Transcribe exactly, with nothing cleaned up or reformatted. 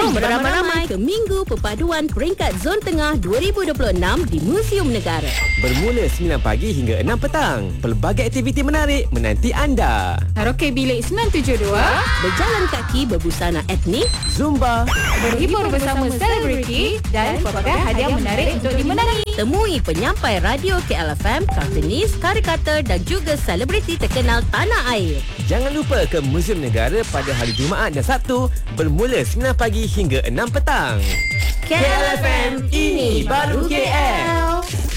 Jom beramai-ramai ke Minggu Perpaduan Peringkat Zon Tengah dua ribu dua puluh enam di Museum Negara. Bermula sembilan pagi hingga enam petang. Pelbagai aktiviti menarik menanti anda. Karaoke bilik sembilan tujuh dua, Berjalan kaki berbusana etnik, Zumba, berhibur bersama selebriti dan pelbagai hadiah menarik untuk dimenangi. temui penyampai radio K L F M, kartunis, karikatur dan juga selebriti terkenal tanah air. Jangan lupa ke Museum Negara pada hari Jumaat dan Sabtu bermula sembilan pagi hingga enam petang. K L F M, ini baru K L.